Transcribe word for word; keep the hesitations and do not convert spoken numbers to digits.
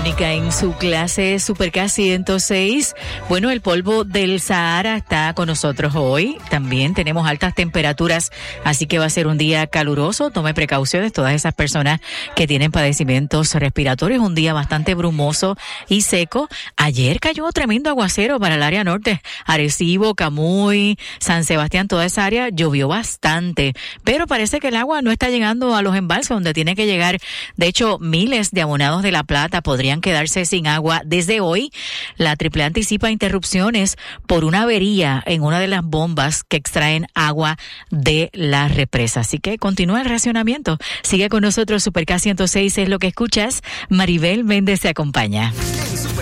única en su clase Super K ciento seis. Bueno, el polvo del Sahara está con nosotros hoy. También tenemos altas temperaturas, así que va a ser un día caluroso. Tome precauciones todas esas personas que tienen padecimientos respiratorios. Un día bastante brumoso y seco. Ayer cayó tremendo aguacero para el área norte. Arecibo, Camuy, San Sebastián, toda esa área llovió bastante. Pero parece que el agua no está llegando a los embalses donde tiene que llegar. De hecho, miles de abonados de La Plata podrían quedarse sin agua desde hoy. La Triple A anticipa interrupciones por una avería en una de las bombas que extraen agua de la represa. Así que continúa el racionamiento. Sigue con nosotros, Super K ciento seis es lo que escuchas. Maribel Méndez se acompaña.